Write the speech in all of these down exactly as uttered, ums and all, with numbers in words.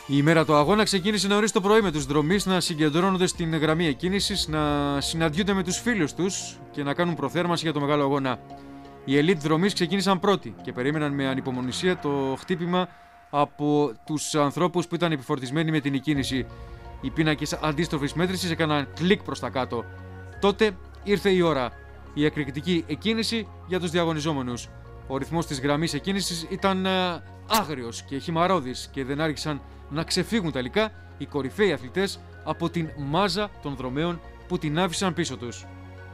Η ημέρα του αγώνα ξεκίνησε νωρίς το πρωί με τους δρομείς να συγκεντρώνονται στην γραμμή εκκίνησης, να συναντιούνται με τους φίλους τους και να κάνουν προθέρμανση για το μεγάλο αγώνα. Οι elite δρομείς ξεκίνησαν πρώτοι και περίμεναν με ανυπομονησία το χτύπημα από τους ανθρώπους που ήταν επιφορτισμένοι με την εκκίνηση. Οι πίνακες αντίστροφης μέτρησης έκαναν κλικ προς τα κάτω. Τότε ήρθε η ώρα. Η εκρηκτική εκκίνηση για τους διαγωνιζόμενους. Ο ρυθμός της γραμμής εκκίνησης ήταν άγριος και χυμαρώδης και δεν άρχισαν να ξεφύγουν τελικά οι κορυφαίοι αθλητές από την μάζα των δρομέων που την άφησαν πίσω τους.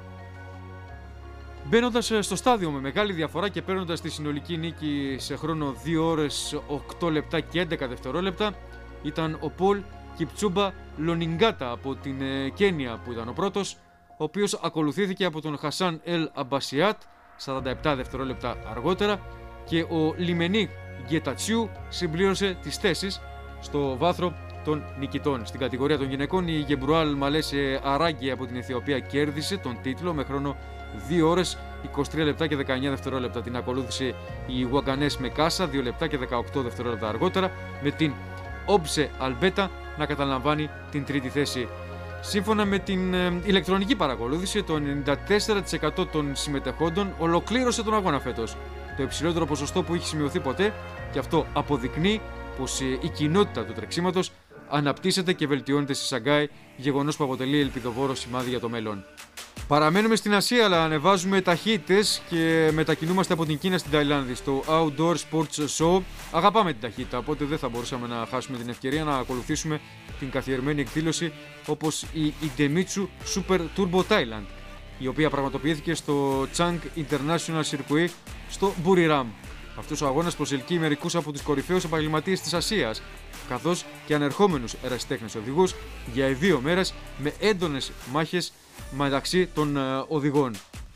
Μπαίνοντας στο στάδιο με μεγάλη διαφορά και παίρνοντας τη συνολική νίκη σε χρόνο δύο ώρες οκτώ λεπτά και έντεκα δευτερόλεπτα, ήταν ο Πολ Κιπτσούμπα Λονιγκάτα από την Κένια που ήταν ο πρώτος, ο οποίος ακολουθήθηκε από τον Χασάν Ελ Αμπασιάτ σαράντα επτά δευτερόλεπτα αργότερα και ο Λιμενί Γκετατσιού συμπλήρωσε τις θέσεις στο βάθρο των νικητών. Στην κατηγορία των γυναικών η Γεμπρουάλ Μαλέσε Αράγκη από την Αιθιοπία κέρδισε τον τίτλο με χρόνο δύο ώρες είκοσι τρία λεπτά και δεκαεννιά δευτερόλεπτα. Την ακολούθησε η Ουαγκανές Μεκάσα δύο λεπτά και δεκαοκτώ δευτερόλεπτα αργότερα, με την Όμπσε Αλμπέτα να καταλαμβάνει την τρίτη θέση. Σύμφωνα με την ε, ηλεκτρονική παρακολούθηση, το ενενήντα τέσσερα τοις εκατό των συμμετεχόντων ολοκλήρωσε τον αγώνα φέτος. Το υψηλότερο ποσοστό που έχει σημειωθεί ποτέ, και αυτό αποδεικνύει πως ε, η κοινότητα του τρεξίματος αναπτύσσεται και βελτιώνεται στη Σαγκάη, γεγονός που αποτελεί ελπιδοβόρο σημάδι για το μέλλον. Παραμένουμε στην Ασία, αλλά ανεβάζουμε ταχύτητες και μετακινούμαστε από την Κίνα στην Ταϊλάνδη στο Outdoor Sports Show. Αγαπάμε την ταχύτητα, οπότε δεν θα μπορούσαμε να χάσουμε την ευκαιρία να ακολουθήσουμε την καθιερωμένη εκδήλωση όπως η Idemitsu Super Turbo Thailand, η οποία πραγματοποιήθηκε στο Chang International Circuit στο Buriram. Αυτός ο αγώνας προσελκύει μερικούς από τους κορυφαίους επαγγελματίες της Ασίας, καθώς και ανερχόμενους ερασιτέχνες οδηγούς για οι δύο μέρες με έντονες μάχες μεταξύ των uh, οδηγών.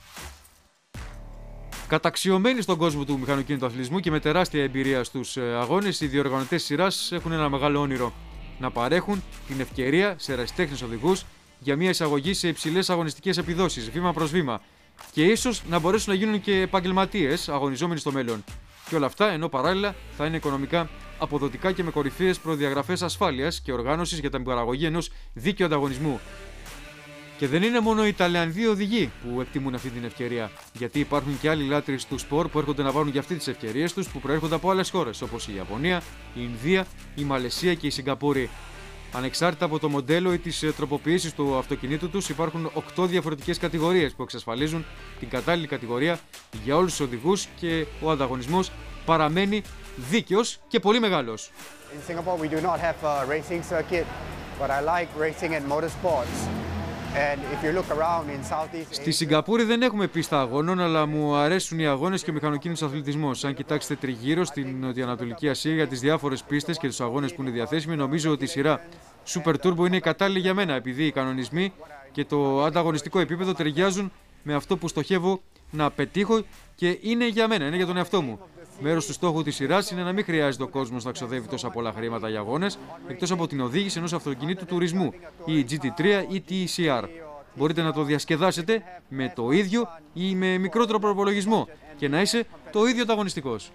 Καταξιωμένοι στον κόσμο του μηχανοκίνητου αθλητισμού και με τεράστια εμπειρία στους uh, αγώνες, οι διοργανωτές σειράς έχουν ένα μεγάλο όνειρο: να παρέχουν την ευκαιρία σε ερασιτέχνες οδηγούς για μια εισαγωγή σε υψηλές αγωνιστικές επιδόσεις, βήμα προς βήμα, και ίσως να μπορέσουν να γίνουν και επαγγελματίες αγωνιζόμενοι στο μέλλον. Και όλα αυτά ενώ παράλληλα θα είναι οικονομικά αποδοτικά και με κορυφαίες προδιαγραφές ασφάλειας και οργάνωσης για την παραγωγή ενός δίκαιου ανταγωνισμού. Και δεν είναι μόνο οι Ιταλιανοί οδηγοί που εκτιμούν αυτή την ευκαιρία, γιατί υπάρχουν και άλλοι λάτρεις του σπορ που έρχονται να βάλουν και αυτοί τις ευκαιρίες τους, που προέρχονται από άλλες χώρες όπως η Ιαπωνία, η Ινδία, η Μαλαισία και η Σιγκαπούρη. Ανεξάρτητα από το μοντέλο ή τις τροποποιήσεις του αυτοκινήτου τους, υπάρχουν οκτώ διαφορετικές κατηγορίες που εξασφαλίζουν την κατάλληλη κατηγορία για όλους τους οδηγούς και ο ανταγωνισμός παραμένει δίκαιος και πολύ μεγάλος. In Singapore we do not have a racing circuit, but I like racing and motorsports. And if you look around in Southeast Asia... Στη Σιγκαπούρη δεν έχουμε πίστα αγώνων, αλλά μου αρέσουν οι αγώνες και ο μηχανοκίνητος αθλητισμός. Αν κοιτάξετε τριγύρω στην Νοτιοανατολική Ασία για τις διάφορες πίστες και τους αγώνες που είναι διαθέσιμοι, νομίζω ότι η σειρά Super Turbo είναι κατάλληλη για μένα, επειδή οι κανονισμοί και το ανταγωνιστικό επίπεδο ταιριάζουν με αυτό που στοχεύω να πετύχω και είναι για μένα, είναι για τον εαυτό μου. Μέρος του στόχου της σειράς είναι να μην χρειάζεται ο κόσμος να ξοδεύει τόσα πολλά χρήματα για αγώνες, εκτός από την οδήγηση ενός αυτοκινήτου τουρισμού, η τζι τι τρία ή τι σι αρ. Μπορείτε να το διασκεδάσετε με το ίδιο ή με μικρότερο προπολογισμό και να είσαι το ίδιο ανταγωνιστικός.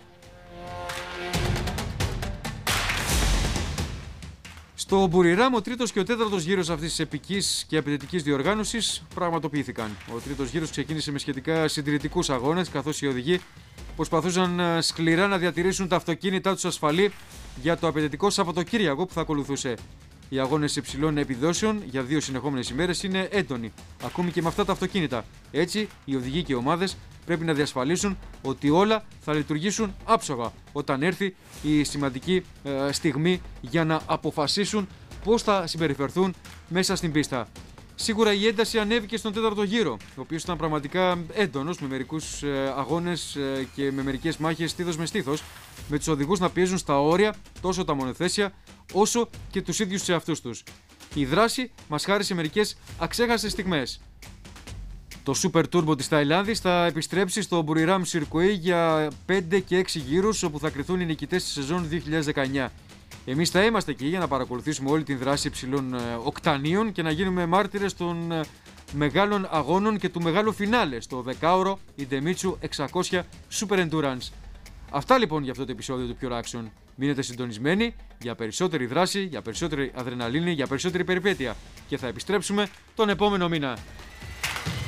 Στο Μπουριράμ, ο τρίτος και ο τέταρτος γύρος αυτής της επικής και απαιτητικής διοργάνωσης πραγματοποιήθηκαν. Ο τρίτος γύρος ξεκίνησε με σχετικά συντηρητικούς αγώνες, καθώς οι οδηγοί προσπαθούσαν σκληρά να διατηρήσουν τα αυτοκίνητά τους ασφαλή για το απαιτητικό Σαββατοκύριακο που θα ακολουθούσε. Οι αγώνες υψηλών επιδόσεων για δύο συνεχόμενες ημέρες είναι έντονοι, ακόμη και με αυτά τα αυτοκίνητα. Έτσι, οι οδηγοί και οι ομάδες πρέπει να διασφαλίσουν ότι όλα θα λειτουργήσουν άψογα όταν έρθει η σημαντική ε, στιγμή για να αποφασίσουν πώς θα συμπεριφερθούν μέσα στην πίστα. Σίγουρα η ένταση ανέβηκε στον τέταρτο γύρο, ο οποίος ήταν πραγματικά έντονος, με μερικούς ε, αγώνες ε, και με μερικές μάχες στήθος με στήθος, με τους οδηγούς να πιέζουν στα όρια τόσο τα μονοθέσια όσο και τους ίδιους τους εαυτούς τους. Η δράση μας χάρισε μερικές αξέχαστες στιγμές. Το Super Turbo της Ταϊλάνδης θα επιστρέψει στο Buriram Circuit για πέντε και έξι γύρους, όπου θα κριθούν οι νικητές της σεζόν δύο χιλιάδες δεκαεννιά. Εμείς θα είμαστε εκεί για να παρακολουθήσουμε όλη την δράση υψηλών οκτανίων και να γίνουμε μάρτυρες των μεγάλων αγώνων και του μεγάλου φινάλε στο δεκάωρο Idemitsu εξακόσια Super Endurance. Αυτά λοιπόν για αυτό το επεισόδιο του Pure Action. Μείνετε συντονισμένοι για περισσότερη δράση, για περισσότερη αδρεναλίνη, για περισσότερη περιπέτεια. Και θα επιστρέψουμε τον επόμενο μήνα.